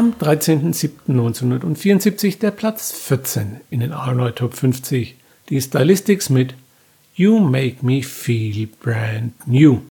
Am 13.07.1974 der Platz 14 in den R&R Top 50. Die Stylistics mit You Make Me Feel Brand New.